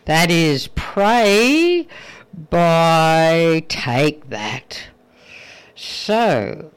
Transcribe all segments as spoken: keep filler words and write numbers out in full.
That is Pray by Take That. So,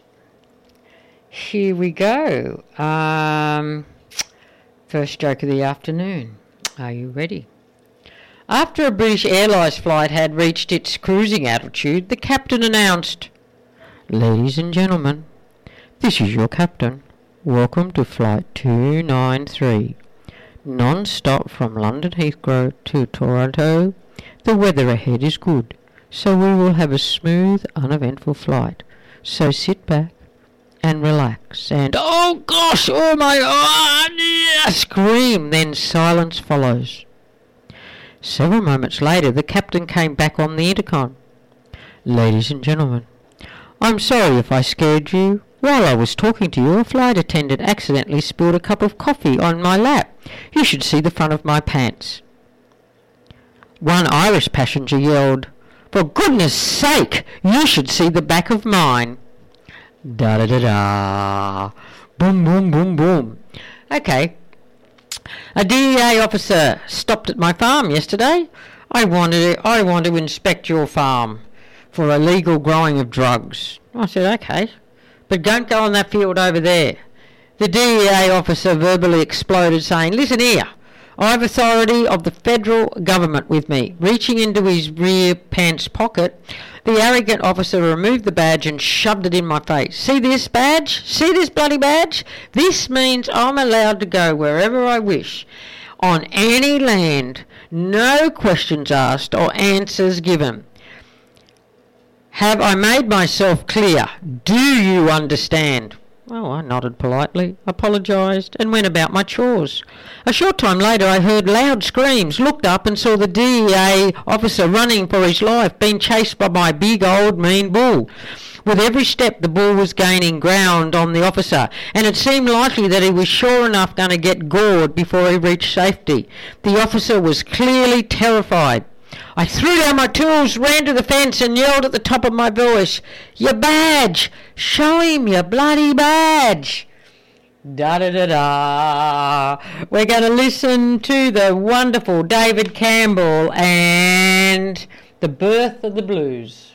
here we go. Um, first joke of the afternoon. Are you ready? After a British Airlines flight had reached its cruising altitude, the captain announced, "Ladies and gentlemen, this is your captain. Welcome to Flight two ninety-three. Non-stop from London Heathrow to Toronto. The weather ahead is good, so we will have a smooth, uneventful flight. So sit back and relax and, oh gosh, oh my, oh, yeah, scream. Then silence follows. Several moments later, the captain came back on the intercom. Ladies and gentlemen, I'm sorry if I scared you. While I was talking to you, a flight attendant accidentally spilled a cup of coffee on my lap. You should see the front of my pants. One Irish passenger yelled, "For goodness sake, you should see the back of mine." Da-da-da-da. Boom, boom, boom, boom. Okay. A D E A officer stopped at my farm yesterday. I wanted, I want to inspect your farm for illegal growing of drugs. I said, okay, but don't go on that field over there. The D E A officer verbally exploded, saying, "Listen here, I have authority of the federal government with me." Reaching into his rear pants pocket, the arrogant officer removed the badge and shoved it in my face. "See this badge? See this bloody badge? This means I'm allowed to go wherever I wish, on any land, no questions asked or answers given. Have I made myself clear? Do you understand?" Oh, I nodded politely, apologised, and went about my chores. A short time later, I heard loud screams, looked up and saw the D E A officer running for his life, being chased by my big old mean bull. With every step, the bull was gaining ground on the officer, and it seemed likely that he was sure enough going to get gored before he reached safety. The officer was clearly terrified. I threw down my tools, ran to the fence and yelled at the top of my voice, "Your badge! Show him your bloody badge!" Da-da-da-da. We're going to listen to the wonderful David Campbell and The Birth of the Blues.